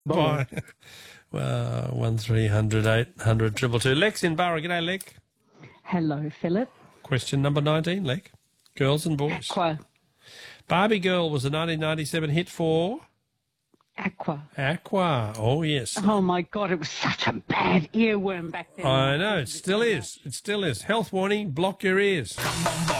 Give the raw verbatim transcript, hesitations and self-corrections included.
Bye. Well, one three hundred eight hundred triple two. Lex in Borough. G'day, Lex. Hello, Philip. Question number nineteen, Lex. Girls and boys. Aqua. Barbie Girl was a nineteen ninety-seven hit for Aqua. Aqua. Oh, yes. Oh, my God, it was such a bad earworm back then. I know. It still is. It still is. Health warning, block your ears.